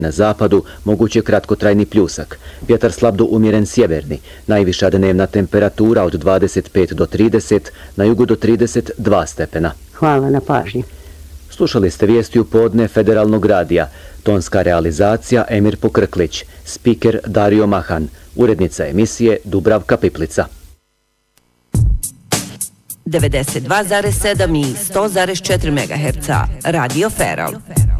Na zapadu moguće kratkotrajni pljusak, vjetar slab do umjeren sjeverni, najviša dnevna temperatura od 25 do 30, na jugu do 32 stepena. Hvala na pažnji. Slušali ste vijesti u podne Federalnog radija, tonska realizacija Emir Pokrklić, spiker Dario Mahan, urednica emisije Dubravka Piplica. 92,7 i 100,4 MHz Radio Feral.